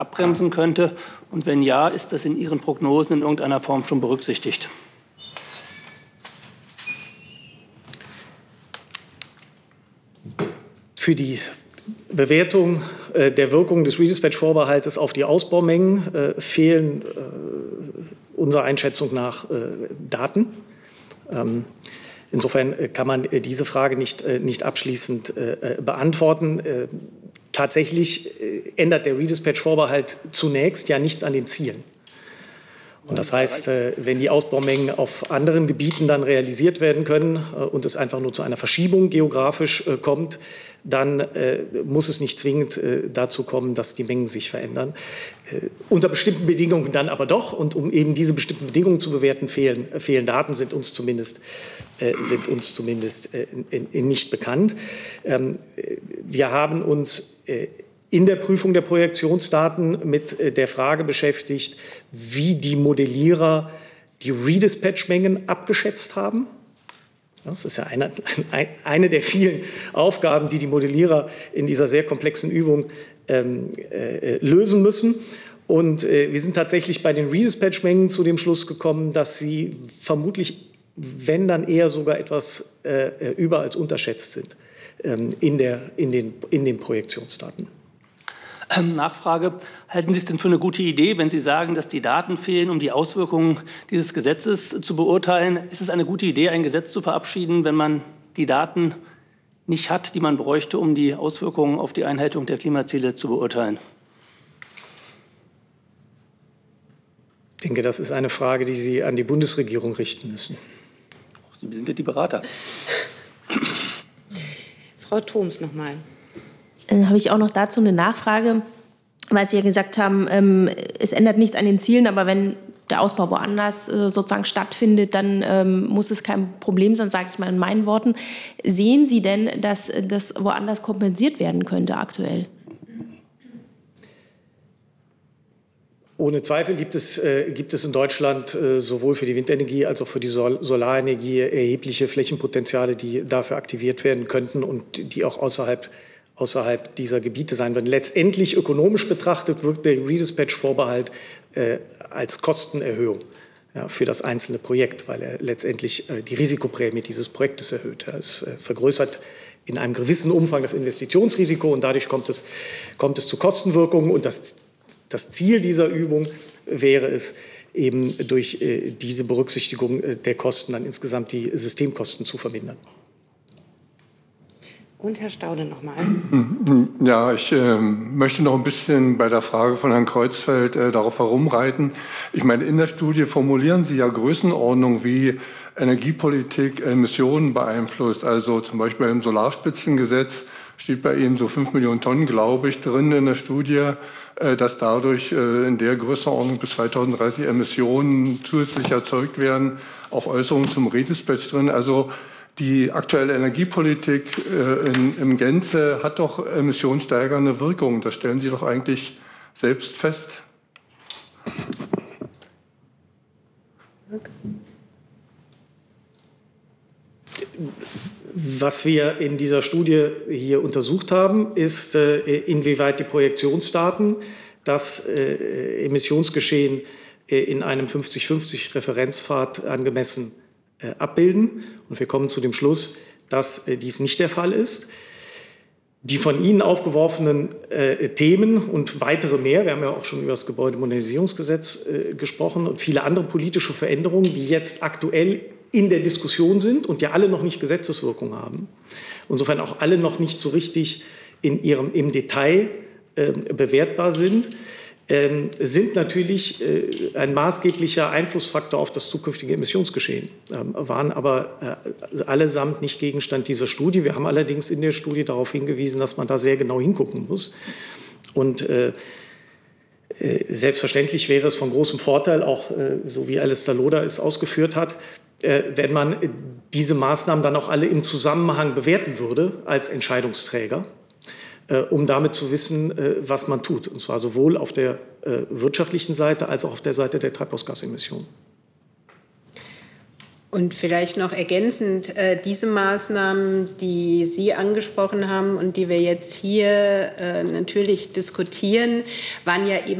abbremsen könnte? Und wenn ja, ist das in Ihren Prognosen in irgendeiner Form schon berücksichtigt? Für die Bewertung der Wirkung des Redispatch-Vorbehaltes auf die Ausbaumengen fehlen unserer Einschätzung nach Daten. Insofern kann man diese Frage nicht abschließend beantworten. Tatsächlich ändert der Redispatch-Vorbehalt zunächst ja nichts an den Zielen. Und das heißt, wenn die Ausbaumengen auf anderen Gebieten dann realisiert werden können und es einfach nur zu einer Verschiebung geografisch kommt, dann muss es nicht zwingend dazu kommen, dass die Mengen sich verändern. Unter bestimmten Bedingungen dann aber doch. Und um eben diese bestimmten Bedingungen zu bewerten, fehlen Daten, sind uns zumindest nicht bekannt. Wir haben uns in der Prüfung der Projektionsdaten mit der Frage beschäftigt, wie die Modellierer die Redispatch-Mengen abgeschätzt haben. Das ist ja eine der vielen Aufgaben, die die Modellierer in dieser sehr komplexen Übung lösen müssen. Und wir sind tatsächlich bei den Redispatch-Mengen zu dem Schluss gekommen, dass sie vermutlich, wenn dann eher sogar etwas über- als unterschätzt sind in den Projektionsdaten. Nachfrage. Halten Sie es denn für eine gute Idee, wenn Sie sagen, dass die Daten fehlen, um die Auswirkungen dieses Gesetzes zu beurteilen? Ist es eine gute Idee, ein Gesetz zu verabschieden, wenn man die Daten nicht hat, die man bräuchte, um die Auswirkungen auf die Einhaltung der Klimaziele zu beurteilen? Ich denke, das ist eine Frage, die Sie an die Bundesregierung richten müssen. Sie sind ja die Berater. Frau Thoms noch mal. Dann habe ich auch noch dazu eine Nachfrage, weil Sie ja gesagt haben, es ändert nichts an den Zielen, aber wenn der Ausbau woanders sozusagen stattfindet, dann muss es kein Problem sein, sage ich mal in meinen Worten. Sehen Sie denn, dass das woanders kompensiert werden könnte aktuell? Ohne Zweifel gibt es in Deutschland sowohl für die Windenergie als auch für die Solarenergie erhebliche Flächenpotenziale, die dafür aktiviert werden könnten und die auch außerhalb dieser Gebiete sein werden. Letztendlich ökonomisch betrachtet wirkt der Redispatch-Vorbehalt als Kostenerhöhung für das einzelne Projekt, weil er letztendlich die Risikoprämie dieses Projektes erhöht. Es vergrößert in einem gewissen Umfang das Investitionsrisiko und dadurch kommt es zu Kostenwirkungen. Und das Ziel dieser Übung wäre es, eben durch diese Berücksichtigung der Kosten dann insgesamt die Systemkosten zu vermindern. Und Herr Staude noch mal. Ja, ich möchte noch ein bisschen bei der Frage von Herrn Kreuzfeld darauf herumreiten. Ich meine, in der Studie formulieren Sie ja Größenordnung, wie Energiepolitik Emissionen beeinflusst. Also zum Beispiel im Solarspitzengesetz steht bei Ihnen so 5 Millionen Tonnen, glaube ich, drin in der Studie, dass dadurch in der Größenordnung bis 2030 Emissionen zusätzlich erzeugt werden. Auch Äußerungen zum Redispatch drin. Also die aktuelle Energiepolitik im Gänze hat doch emissionssteigernde Wirkung. Das stellen Sie doch eigentlich selbst fest. Was wir in dieser Studie hier untersucht haben, ist, inwieweit die Projektionsdaten das Emissionsgeschehen in einem 50-50-Referenzpfad angemessen abbilden. Und wir kommen zu dem Schluss, dass dies nicht der Fall ist. Die von Ihnen aufgeworfenen Themen und weitere mehr, wir haben ja auch schon über das Gebäudemodernisierungsgesetz gesprochen und viele andere politische Veränderungen, die jetzt aktuell in der Diskussion sind und ja alle noch nicht Gesetzeswirkung haben, insofern auch alle noch nicht so richtig im Detail bewertbar sind, sind natürlich ein maßgeblicher Einflussfaktor auf das zukünftige Emissionsgeschehen, waren aber allesamt nicht Gegenstand dieser Studie. Wir haben allerdings in der Studie darauf hingewiesen, dass man da sehr genau hingucken muss. Und selbstverständlich wäre es von großem Vorteil, auch so wie Alistair Loder es ausgeführt hat, wenn man diese Maßnahmen dann auch alle im Zusammenhang bewerten würde als Entscheidungsträger, um damit zu wissen, was man tut. Und zwar sowohl auf der wirtschaftlichen Seite als auch auf der Seite der Treibhausgasemissionen. Und vielleicht noch ergänzend, diese Maßnahmen, die Sie angesprochen haben und die wir jetzt hier natürlich diskutieren, waren ja eben